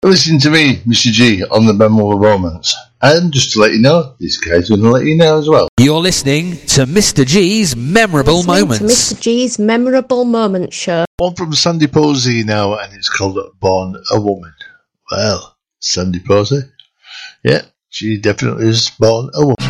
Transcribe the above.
Listen to me, Mr. G, on the Memorable Moments. And just to let you know, this guy's going to let you know as well. You're listening to Mr. G's Memorable Moments. To Mr. G's Memorable Moments show. One from Sandy Posey now, and it's called Born a Woman. Well, Sandy Posey, yeah, she definitely is born a woman.